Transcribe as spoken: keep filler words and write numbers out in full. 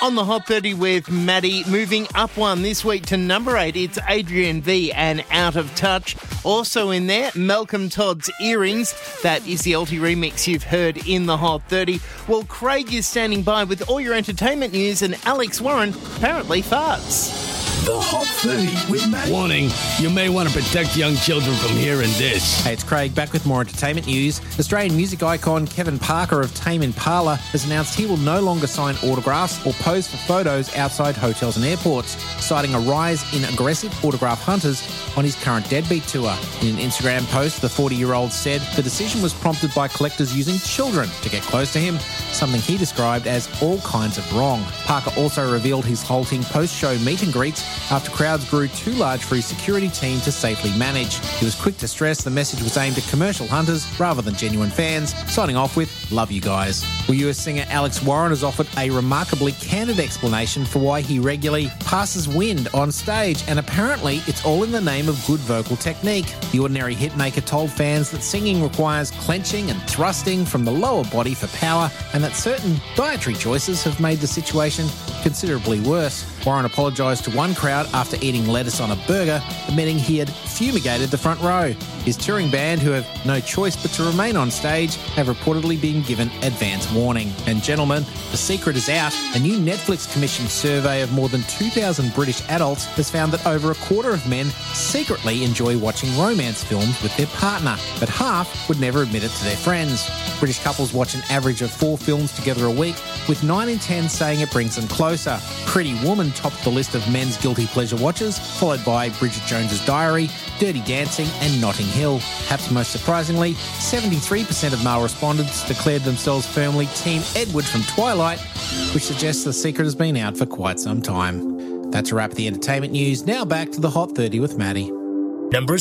On the Hot thirty with Maddie, moving up one this week to number eight, it's Adrian V and Out of Touch. Also in there, Malcolm Todd's Earrings. That is the Alti remix you've heard in the Hot thirty. Well, Craig is standing by with all your entertainment news, and Alex Warren apparently farts. The Hot thirty with Matt. Warning, you may want to protect young children from hearing this. Hey, it's Craig, back with more entertainment news. Australian music icon Kevin Parker of Tame Impala has announced he will no longer sign autographs or pose for photos outside hotels and airports, citing a rise in aggressive autograph hunters on his current Deadbeat tour. In an Instagram post, the forty-year-old said the decision was prompted by collectors using children to get close to him, something he described as all kinds of wrong. Parker also revealed he's halting post-show meet and greets after crowds grew too large for his security team to safely manage. He was quick to stress the message was aimed at commercial hunters rather than genuine fans, signing off with, "Love you guys." Well, U S singer Alex Warren has offered a remarkably candid explanation for why he regularly passes wind on stage, and apparently it's all in the name of good vocal technique. The Ordinary hitmaker told fans that singing requires clenching and thrusting from the lower body for power, and that certain dietary choices have made the situation considerably worse. Warren apologised to one crowd after eating lettuce on a burger, admitting he had fumigated the front row. His touring band, who have no choice but to remain on stage, have reportedly been given advance warning. And gentlemen, the secret is out. A new Netflix-commissioned survey of more than two thousand British adults has found that over a quarter of men secretly enjoy watching romance films with their partner, but half would never admit it to their friends. British couples watch an average of four films together a week, with nine in ten saying it brings them closer. Pretty Woman topped the list of men's guilty pleasure watchers, followed by Bridget Jones's Diary, Dirty Dancing and Notting Hill. Perhaps most surprisingly, seventy-three percent of male respondents declared themselves firmly Team Edward from Twilight, which suggests the secret has been out for quite some time. That's a wrap of the entertainment news. Now back to the Hot thirty with Maddie. Number